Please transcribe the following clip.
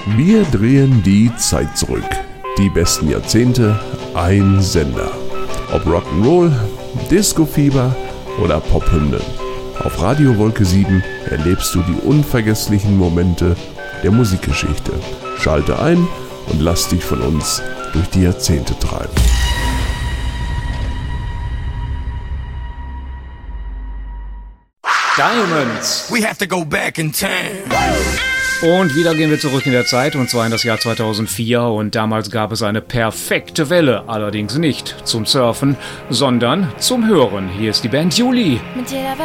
Wir drehen die Zeit zurück. Die besten Jahrzehnte, ein Sender. Ob Rock'n'Roll, Disco-Fieber oder Pophymnen. Auf Radio Wolke 7 erlebst du die unvergesslichen Momente der Musikgeschichte. Schalte ein und lass dich von uns durch die Jahrzehnte treiben. Diamonds. We have to go back in time. Und wieder gehen wir zurück in der Zeit, und zwar in das Jahr 2004. Und damals gab es eine perfekte Welle, allerdings nicht zum Surfen, sondern zum Hören. Hier ist die Band Juli. Mit jeder